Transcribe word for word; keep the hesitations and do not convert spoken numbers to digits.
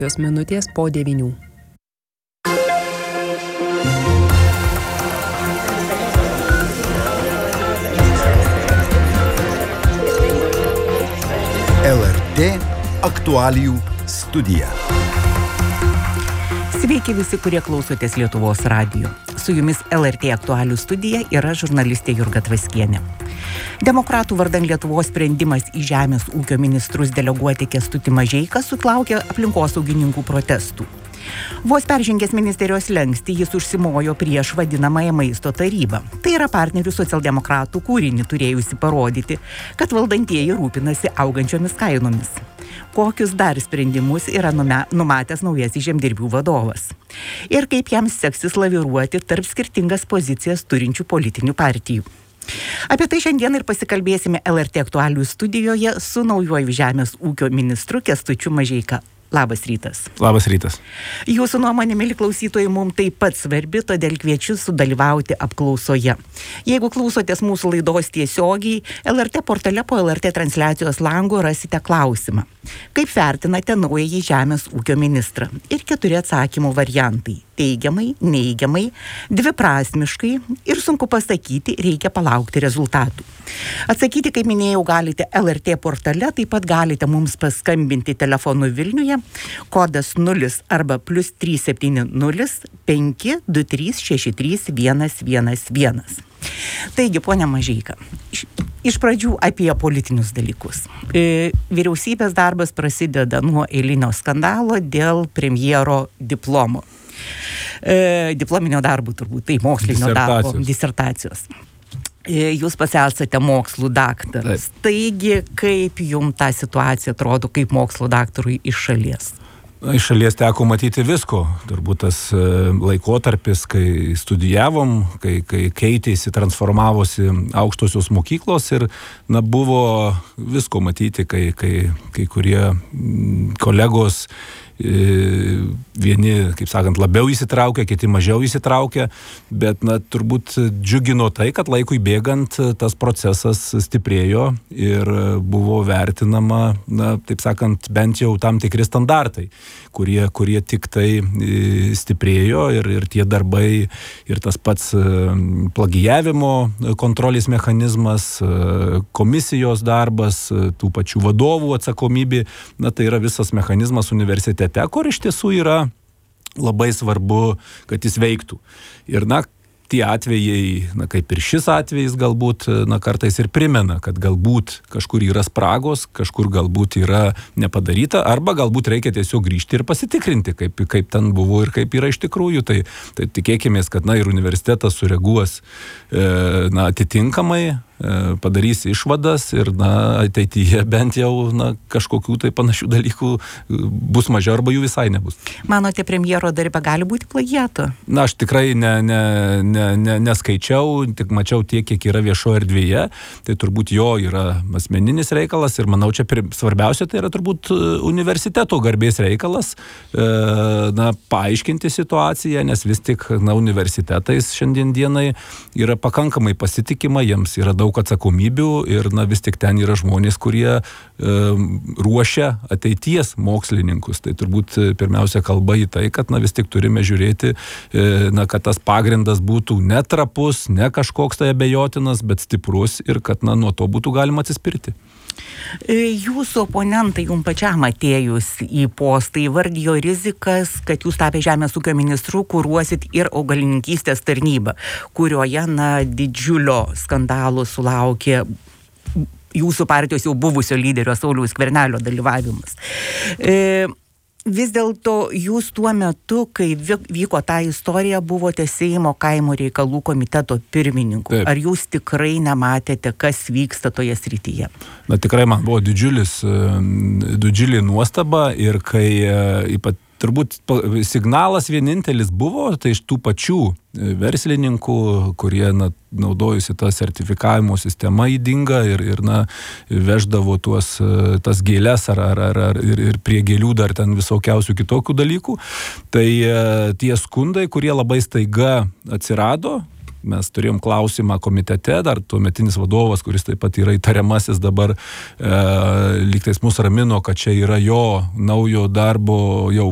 Jos minutės po devynių. L R T aktualijų studija. Sveiki visi, kurie klausotės Lietuvos radijo. Su jumis L R T aktualijų studija yra žurnalistė Jurga Tvaskienė. Demokratų vardan Lietuvos sprendimas į žemės ūkio ministrus deleguoti Kęstutį Mažeiką suklaukė aplinkosaugininkų protestų. Vos peržengęs ministerijos slenkstį, jis užsimojo prieš vadinamąją maisto tarybą. Tai yra partnerių socialdemokratų kūrinį turėjusi parodyti, kad valdantieji rūpinasi augančiomis kainomis. Kokius dar sprendimus yra numatęs naujasis žemdirbių vadovas. Ir kaip jam seksis laviruoti tarp skirtingas pozicijas turinčių politinių partijų. Apie tai šiandien ir pasikalbėsime L R T aktualijų studijoje su naujuoju žemės ūkio ministru Kęstučiu Mažeika. Labas rytas. Labas rytas. Jūsų nuomonė, mieli klausytojai, mums taip pat svarbi, todėl kviečiu sudalyvauti apklausoje. Jeigu klausotės mūsų laidos tiesiogiai, L R T portale po L R T transliacijos langu rasite klausimą. Kaip vertinate naująjį žemės ūkio ministrą? Ir keturi atsakymų variantai. Teigiamai, neigiamai, dviprasmiškai ir sunku pasakyti, reikia palaukti rezultatų. Atsakyti, kaip minėjau, galite L R T portale, taip pat galite mums paskambinti telefonu Vilniuje, kodas nulis arba plus trys septyni nulis penki du trys šeši trys vienas vienas vienas. Taigi, ponia Mažeika, iš, iš pradžių apie politinius dalykus. E, vyriausybės darbas prasideda nuo eilinio skandalo dėl premjero diplomo. E, diplominio darbo turbūt, tai mokslinio darbo, disertacijos. E, jūs pats esate mokslų daktaras. Taip. Taigi, kaip jums ta situacija atrodo kaip mokslo daktarui iš šalies? Iš šalies teko matyti visko. Turbūt tas laikotarpis, kai studijavom, kai, kai keitėsi, transformavosi aukštosios mokyklos ir na, buvo visko matyti, kai, kai, kai kurie kolegos vieni, kaip sakant, labiau įsitraukia, kiti mažiau įsitraukia, bet na, turbūt džiugino tai, kad laikui bėgant tas procesas stiprėjo ir buvo vertinama, na, taip sakant, bent jau tam tikri standartai, kurie, kurie tik tai stiprėjo ir, ir tie darbai, ir tas pats plagijavimo kontrolės mechanizmas, komisijos darbas, tų pačių vadovų atsakomybė, na, tai yra visas mechanizmas universitete, kur iš tiesų yra labai svarbu, kad jis veiktų. Ir, na, tie atvejai, na, kaip ir šis atvejis galbūt, na, kartais ir primena, kad galbūt kažkur yra spragos, kažkur galbūt yra nepadaryta, arba galbūt reikia tiesiog grįžti ir pasitikrinti, kaip, kaip ten buvo ir kaip yra iš tikrųjų. Tai, tai tikėkimės, kad, na, ir universitetas sureaguos, e, na, atitinkamai, padarys išvadas ir na, ateityje bent jau na, kažkokių tai panašių dalykų bus mažiau arba jų visai nebus. Manote, premjero darbe gali būti plagiato? Na, aš tikrai ne, ne, ne, ne, neskaičiau, tik mačiau tiek, kiek yra viešo erdvėje, tai turbūt jo yra asmeninis reikalas ir manau, čia svarbiausia tai yra turbūt universiteto garbės reikalas, e, na, paaiškinti situaciją, nes vis tik na, universitetais šiandien dienai yra pakankamai pasitikima, jiems yra daug atsakomybių ir na, vis tik ten yra žmonės, kurie e, ruošia ateities mokslininkus. Tai turbūt pirmiausia kalba į tai, kad na, vis tik turime žiūrėti, e, na, kad tas pagrindas būtų ne trapus, ne kažkoks tai abejotinas, bet stiprus ir kad na, nuo to būtų galima atsispirti. Jūsų oponentai jums pačiam atėjus į postą įvardijo rizikas, kad jūs tapę žemės ūkio ministru kuruosit ir augalininkystės tarnybą, kurioje na, didžiulio skandalo sulaukė jūsų partijos jau buvusio lyderio Sauliaus Skvernelio dalyvavimas. E, Vis dėlto jūs tuo metu, kai vyko ta istorija, buvote Seimo kaimo reikalų komiteto pirmininku. Taip. Ar jūs tikrai nematėte, kas vyksta toje srityje? Na tikrai man buvo didžiulis, didžiulė nuostaba ir kai ypat turbūt signalas vienintelis buvo, tai iš tų pačių verslininkų, kurie na, naudojusi tą sertifikavimo sistemą ydingą ir, ir na, veždavo tuos, tas gėles ar, ar, ar, ar, ir, ir prie gėlių dar ten visokiausių kitokių dalykų. Tai tie skundai, kurie labai staiga atsirado, Mes turėjom klausimą komitete, dar tuometinis vadovas, kuris taip pat yra įtariamasis dabar, e, lygtais mus ramino, kad čia yra jo naujo darbo jau